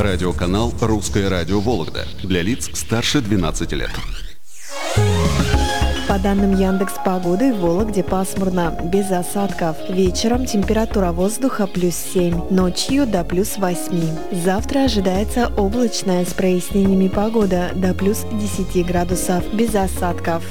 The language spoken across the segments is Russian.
Радиоканал «Русское радио Вологда» для лиц старше 12 лет. По данным Яндекс.Погоды, в Вологде пасмурно, без осадков. Вечером температура воздуха +7, ночью до +8. Завтра ожидается облачная с прояснениями погода до +10 градусов, без осадков.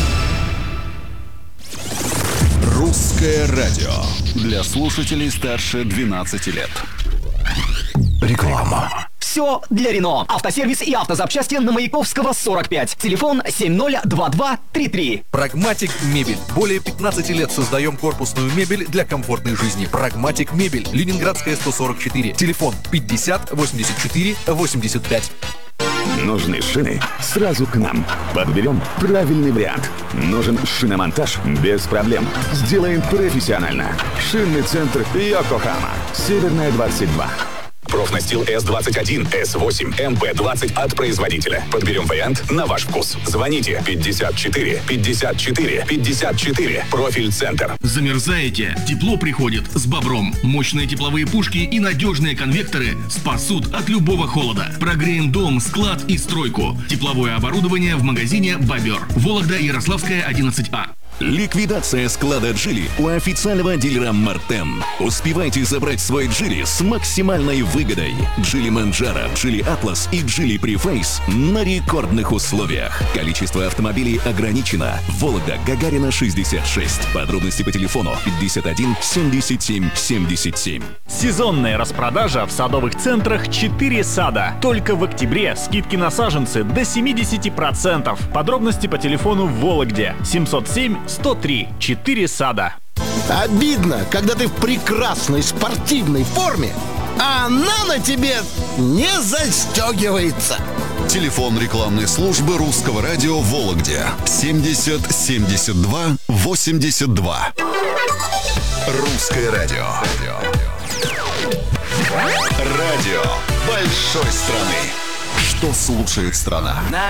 «Русское радио» для слушателей старше 12 лет. Реклама. Все для Рено. Автосервис и автозапчасти на Маяковского, 45. Телефон 702233. Прагматик Мебель. Более 15 лет создаем корпусную мебель для комфортной жизни. Прагматик Мебель. Ленинградская, 144. Телефон 50 84 85. Нужны шины? Сразу к нам. Подберем правильный вариант. Нужен шиномонтаж? Без проблем. Сделаем профессионально. Шинный центр Йокохама. Северная, 22. Профнастил С21, С8, МП20 от производителя. Подберем вариант на ваш вкус. Звоните 54 54 54. Профиль-центр. Замерзаете? Тепло приходит с Бобром. Мощные тепловые пушки и надежные конвекторы спасут от любого холода. Прогреем дом, склад и стройку. Тепловое оборудование в магазине «Бобер». Вологда, Ярославская, 11А. Ликвидация склада Джили у официального дилера Мартен. Успевайте забрать свой Джили с максимальной выгодой. Джили Манджаро, Джили Атлас и Джили Префейс на рекордных условиях. Количество автомобилей ограничено. Вологда, Гагарина, 66. Подробности по телефону 51 77 77. Сезонная распродажа в садовых центрах 4 сада. Только в октябре скидки на саженцы до 70%. Подробности по телефону в Вологде 707 103. 4 сада. Обидно, когда ты в прекрасной спортивной форме, а она на тебе не застегивается. Телефон рекламной службы «Русского радио» в Вологде 70 72 82. «Русское радио». Радио большой страны. Что слушает страна? На